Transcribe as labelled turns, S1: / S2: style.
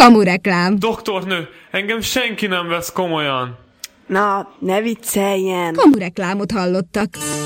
S1: Kamureklám.
S2: Doktornő, engem senki nem vesz komolyan.
S3: Na, ne vicceljen.
S1: Kamureklámot hallottak.